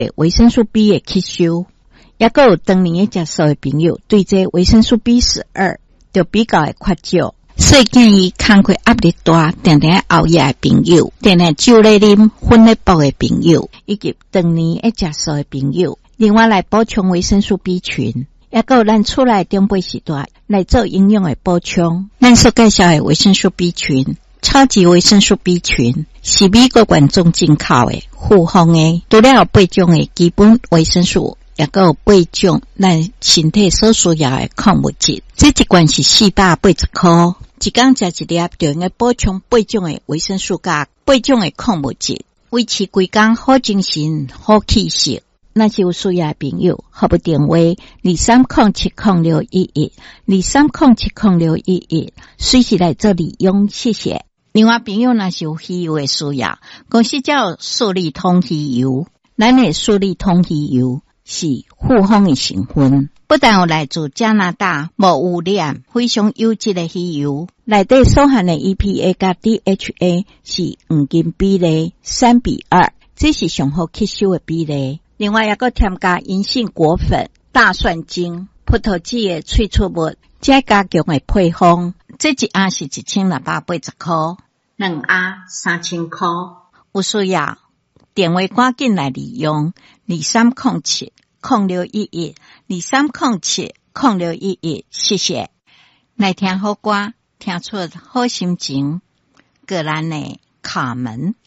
维生素 B 的吸收，也还有当年的接受的朋友对这维生素 B12 就比较的缺少，所以建议工课压力大、常常熬夜的朋友、常常酒类啉、粉类薄的朋友，以及当年的接受的朋友，另外来补充维生素 B 群，也还有咱厝内长辈时代来做营养的补充。咱所介绍的维生素 B 群，超级维生素 B 群是美国原种进口的复方的，除了有8种的基本维生素，也还有8种咱身体所需要的矿物质。这一罐是480块，一天吃一粒就应该补充8种的维生素甲8种的矿物质，维持规工好精神、好气色。那是有需要的朋友，号码电话23070611 23070611，随时来做利用，谢谢。另外朋友若是有鱼油的需要，公司叫素利通鱼油，咱的素利通鱼油是复方的成分，不但有来自加拿大无污染、非常优质的鱼油，内底所含的 EPA 甲 DHA 是黄金比例3:2，这是上好吸收的比例。另外也还添加银杏果粉、大蒜精、葡萄籽的萃取物，再加强的配方。这一盒是1680块，2盒3000块。有需要电话赶紧来利用23070611 23070611，谢谢。来听好歌，听出好心情。个人的卡门。